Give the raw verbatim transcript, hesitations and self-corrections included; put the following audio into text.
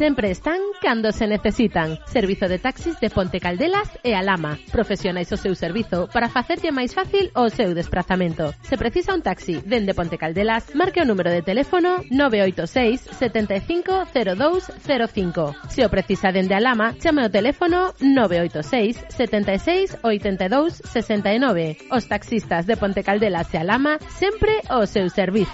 sempre están cando se necesitan. Servizo de taxis de Ponte Caldelas e Alhama. Profesionais o seu servizo para facerlle máis fácil o seu desplazamento. Se precisa un taxi dende Ponte Caldelas, marque o número de teléfono nove oito seis, sete cinco cero dous cero cinco. Se o precisa dende Alhama, chame o teléfono nove oito seis, sete seis, oito dous, seis nove. Os taxistas de Ponte Caldelas e Alhama sempre o seu servizo.